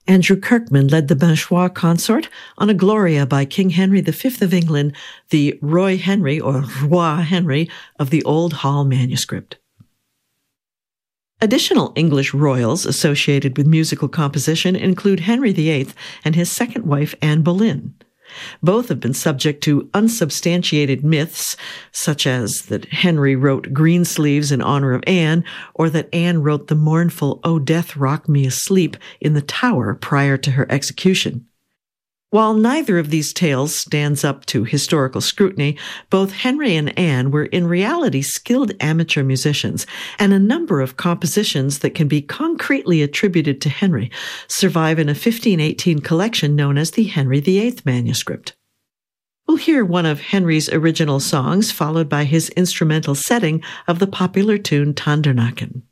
Andrew Kirkman led the Binchois consort on a Gloria by King Henry V of England, the Roy Henry, or Roi Henry, of the Old Hall manuscript. Additional English royals associated with musical composition include Henry VIII and his second wife, Anne Boleyn. Both have been subject to unsubstantiated myths, such as that Henry wrote Greensleeves in honor of Anne, or that Anne wrote the mournful O Death, Rock Me Asleep in the Tower prior to her execution. While neither of these tales stands up to historical scrutiny, both Henry and Anne were in reality skilled amateur musicians, and a number of compositions that can be concretely attributed to Henry survive in a 1518 collection known as the Henry VIII manuscript. We'll hear one of Henry's original songs, followed by his instrumental setting of the popular tune Tandernacken.